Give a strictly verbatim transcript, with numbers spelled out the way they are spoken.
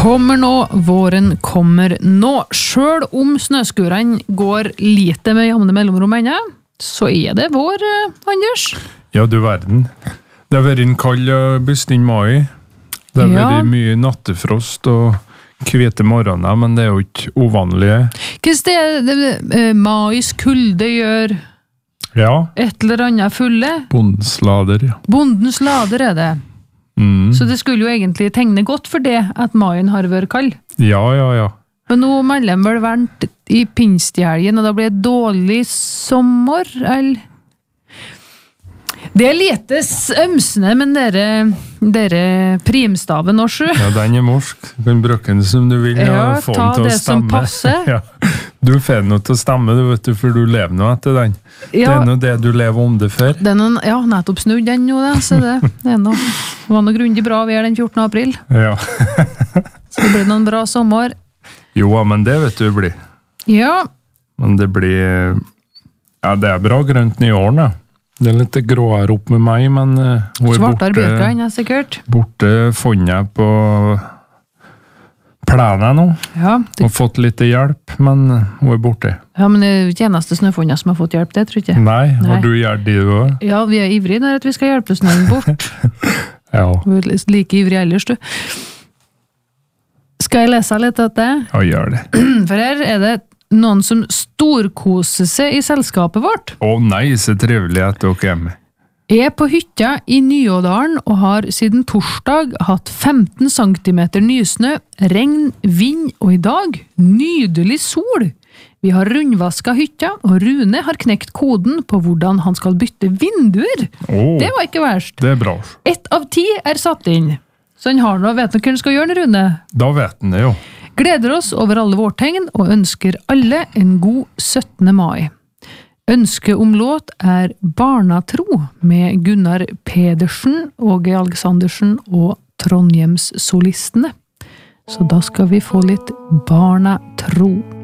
kommer nå, våren kommer nå. Selv om snøskurene går lite med jamne mellomrom ennå, så er det vår, Anders. Ja, du verden. Det har vært en kald og bustinn mai. Det har Ja. vært mye nattefrost og kvete morgener, men det er jo ikke uvanlige. Hva er det, det eh, mais kulde gjør Ja, et eller annet fulle? bondeslader, ja. Bondens lader er det. Mm. Så det skulle jo egentlig tegne godt for det at maien har vært kald. Ja, ja, ja. Men nå melder de vel varmt i pinstjelgen, og da blir det dårlig sommer, eller? Det er lite ømsende, men dere, dere primstaven også. Ja, den er morsk. Du kan bruke den som du vil. Ja, og få ta den til å det som stemme. passer. Ja. Du får noe til å stemme, du vet du, for du lever noe etter den. Det Ja, er noe det du lever om det for. den er, ja, nettopp snudd den nå, da, så det, det er noe, det var noe grundig bra vær den fjortende april. Ja. Så det blir noen bra sommer. Jo, men det vet du blir. Ja, Men det blir... Ja, det er bra grønt i årene. Det er litt gråere opp med meg, men uh, hun er svartere bjørka borte, enn jeg sikkert. borte fondet på plenen nå. Ja, det, Og fått litt hjelp, men uh, hun er borte. ja, men det er jo ikke eneste snøfondet som har fått hjelp, det tror jeg ikke. Nei, Nei. har du gjort det du også? Ja, vi er ivrige når vi skal hjelpe snøen bort. Ja, Vi er like ivrige ellers, du. Skal jeg lese litt av det? ja, gjør det. For her er det noen som storkoser seg i selskapet vårt. Å nei, så trivelig at dere er hjemme. Jeg er på hytta i Nyådalen og har siden torsdag hatt femten centimeter nysnø, regn, vind og i dag nydelig sol. Vi har rundvaska hytta, og Rune har knekt koden på hvordan han skal bytte vinduer. Å, Det var ikke verst. det er bra. Ett av ti er satt inn. Så han har noe, vet du hva han skal gjøre, Rune? Da vet den det jo. Gleder oss over alle vårtegn og ønsker alle en god syttende mai. Ønsket om låt er Barnatro med Gunnar Pedersen, Åge Alexandersen og Trondheims solistene. Så da skal vi få litt Barnatro.